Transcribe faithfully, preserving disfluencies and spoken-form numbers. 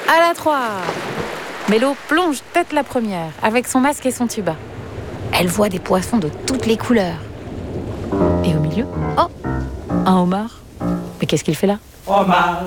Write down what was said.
À la trois. Mélo plonge tête la première, avec son masque et son tuba. Elle voit des poissons de toutes les couleurs. Et au milieu, oh, un homard. Mais qu'est-ce qu'il fait là ? Homard.